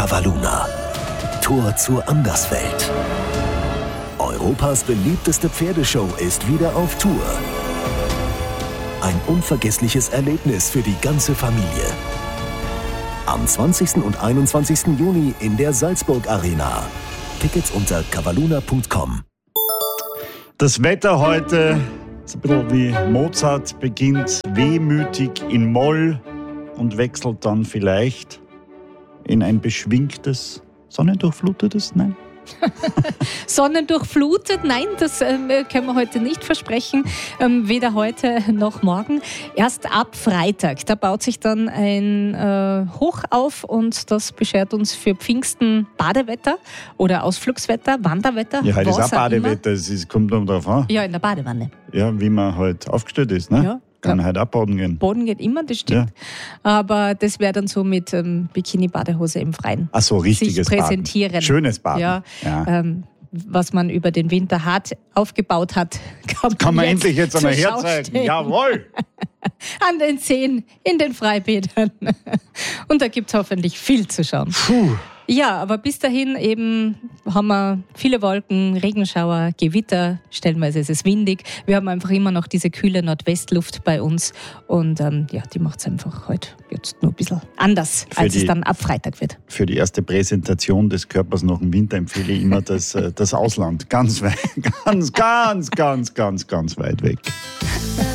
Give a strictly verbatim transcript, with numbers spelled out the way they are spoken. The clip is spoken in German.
Cavaluna. Tor zur Anderswelt. Europas beliebteste Pferdeshow ist wieder auf Tour. Ein unvergessliches Erlebnis für die ganze Familie. Am zwanzigsten und einundzwanzigsten Juni in der Salzburg Arena. Tickets unter cavaluna punkt com. Das Wetter heute ist ein bisschen wie Mozart, beginnt wehmütig in Moll und wechselt dann vielleicht in ein beschwingtes, sonnendurchflutetes, nein? Sonnendurchflutet, nein, das ähm, können wir heute nicht versprechen, ähm, weder heute noch morgen. Erst ab Freitag, da baut sich dann ein äh, Hoch auf und das beschert uns für Pfingsten Badewetter oder Ausflugswetter, Wanderwetter. Ja, heute ist auch was auch immer. Badewetter, es ist- kommt um drauf an, Ja, in der Badewanne. ja, wie man halt aufgestellt ist, ne? Ja. Kann Ja. halt auch baden gehen. Boden geht immer, das stimmt. Aber das wäre dann so mit ähm, Bikini-Badehose im Freien. Ach so, richtiges Sich präsentieren. Baden. Schönes Baden. Ja, Ja. Ähm, was man über den Winter hart aufgebaut hat, kann man, Kann man jetzt endlich jetzt einmal zur Schau herzeigen. stellen. Jawohl! An den Seen, in den Freibädern. Und da gibt es hoffentlich viel zu schauen. Puh. Ja, aber bis dahin eben haben wir viele Wolken, Regenschauer, Gewitter, stellenweise ist es windig. Wir haben einfach immer noch diese kühle Nordwestluft bei uns und ähm, ja, die macht es einfach heute jetzt nur ein bisschen anders, Für als es die- dann ab Freitag wird. Für die erste Präsentation des Körpers nach dem Winter empfehle ich immer das, äh, das Ausland. Ganz weit, ganz, ganz, ganz, ganz, ganz weit weg.